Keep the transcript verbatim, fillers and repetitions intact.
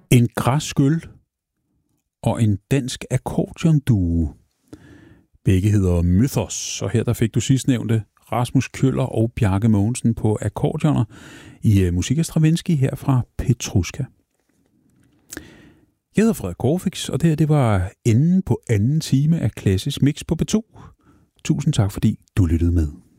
En græsskyld og en dansk akkordeonduo. Begge hedder Mythos, og her der fik du sidstnævnte Rasmus Kjøller og Bjarke Mogensen på akkordeoner i uh, Musik af Stravinsky her fra Petrushka. Jeg hedder Frederik Corfix, og det her det var enden på anden time af Klassisk Mix på P to. Tusind tak, fordi du lyttede med.